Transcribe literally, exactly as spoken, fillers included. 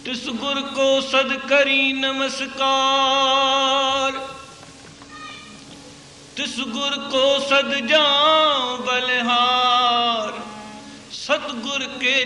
तिस गुर को सद करी नमस्कार, तिस गुर को सद जाऊं बलिहार। सतगुर के